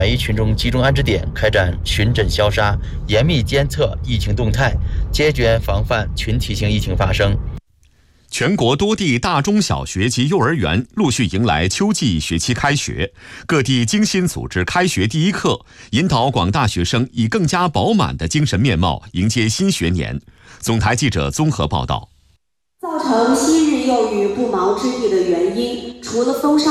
群众集中安置点开展巡诊消杀，严密监测疫情动态，坚决防范群体性疫情发生。 全国多地大中小学及幼儿园陆续迎来秋季学期开学，各地精心组织开学第一课，引导广大学生以更加饱满的精神面貌迎接新学年。总台记者综合报道。 造成昔日幼语不毛之地的原因，除了风沙